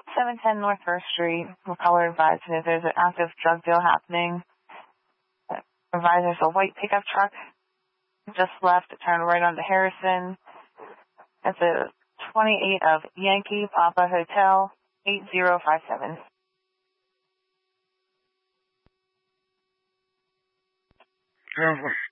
710 North First Street. We're caller advised that there's an active drug deal happening. Advised there's a white pickup truck just left to turn right onto Harrison. That's a 28 of Yankee Papa Hotel, 8057. Translate.